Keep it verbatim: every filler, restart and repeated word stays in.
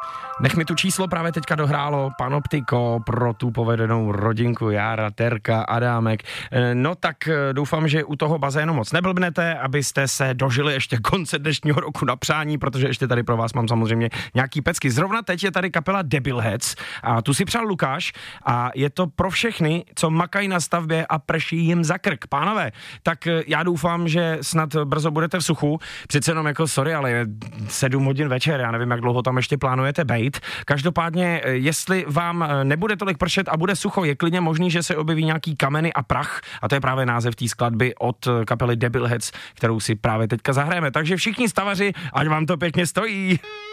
Nech mi tu číslo právě teďka dohrálo Panoptiko pro tu povedenou rodinku Jára, Terka, Adámek. No tak doufám, že u toho bazénu moc neblbnete, abyste se dožili ještě konce dnešního roku na přání, protože ještě tady pro vás mám samozřejmě nějaký pecky. Zrovna teď je tady kapela Debilheads a tu si přál Lukáš a je to pro všechny, co makají na stavbě a prší jim za krk. Pánové, tak já doufám, že snad brzo budete v suchu. Přece jenom jako sorry, ale je sedm hodin večer, já nevím, jak dlouho tam ještě plánujete bejt. Každopádně, jestli vám nebude tolik pršet a bude sucho, je klidně možný, že se objeví nějaký kameny a prach a to je právě název té skladby od kapely Debilheads, kterou si právě teďka zahrajeme. Takže všichni stavaři, ať vám to pěkně stojí.